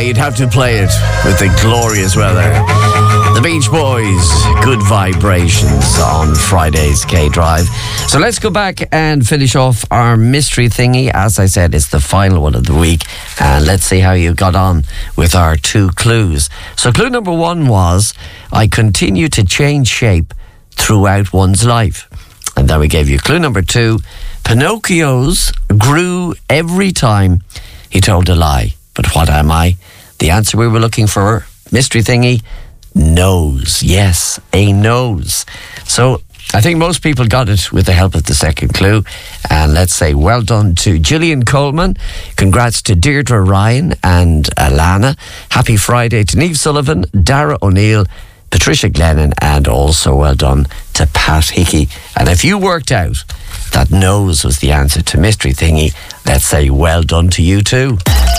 you'd have to play it with the glorious weather. The Beach Boys, Good Vibrations on Friday's K-Drive. So let's go back and finish off our mystery thingy. As I said, it's the final one of the week. And let's see how you got on with our 2 clues. So clue number 1 was, I continue to change shape throughout one's life. And then we gave you clue number 2, Pinocchio's grew every time he told a lie. But what am I? The answer we were looking for, mystery thingy, nose. Yes, a nose. So I think most people got it with the help of the second clue. And let's say well done to Gillian Coleman. Congrats to Deirdre Ryan and Alana. Happy Friday to Niamh Sullivan, Dara O'Neill, Patricia Glennon, and also well done to Pat Hickey. And if you worked out that nose was the answer to mystery thingy, let's say well done to you too.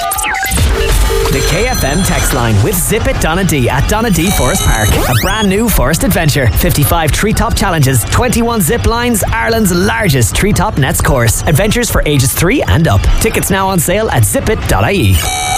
The KFM text line with Zip It Donadee at Donadee Forest Park. A brand new forest adventure. 55 treetop challenges, 21 zip lines, Ireland's largest treetop nets course. Adventures for ages 3 and up. Tickets now on sale at zipit.ie.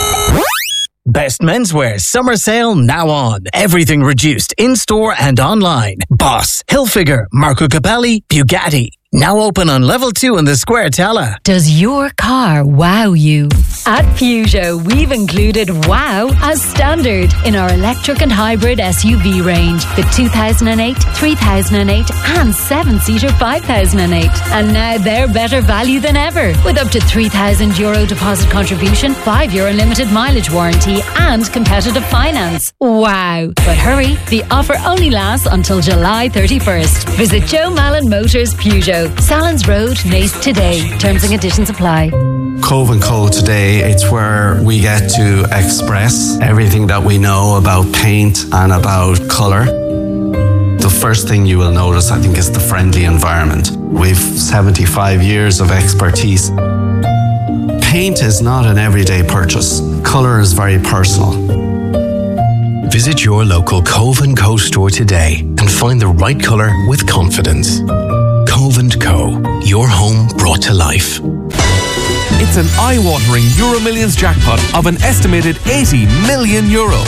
Best menswear summer sale now on. Everything reduced in-store and online. Boss, Hilfiger, Marco Capelli, Bugatti. Now open on level 2 in the Square Tala. Does your car wow you? At Peugeot, we've included wow as standard in our electric and hybrid SUV range. The 2008, 3008 and 7-seater 5008. And now they're better value than ever. With up to €3,000 deposit contribution, 5-year unlimited mileage warranty and competitive finance. Wow. But hurry, the offer only lasts until July 31st. Visit Joe Mallon Motors Peugeot. Salons Road, Naas today. Terms and conditions apply. Cove & Co today, it's where we get to express everything that we know about paint and about colour. The first thing you will notice, I think, is the friendly environment. We've 75 years of expertise. Paint is not an everyday purchase. Colour is very personal. Visit your local Cove & Co store today and find the right colour with confidence. Cove & Co. Your home brought to life. It's an eye-watering Euro Millions jackpot of an estimated €80 million.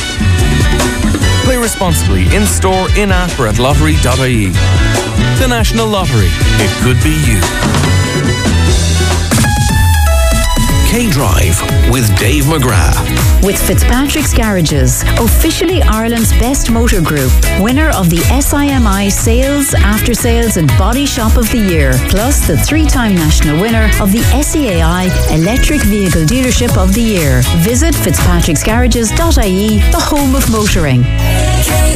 Play responsibly in-store, in-app or at lottery.ie. The National Lottery. It could be you. K-Drive with Dave McGrath. With Fitzpatrick's Garages, officially Ireland's best motor group, winner of the SIMI Sales, After Sales and Body Shop of the Year, plus the 3-time national winner of the SEAI Electric Vehicle Dealership of the Year. Visit fitzpatricksgarages.ie, the home of motoring.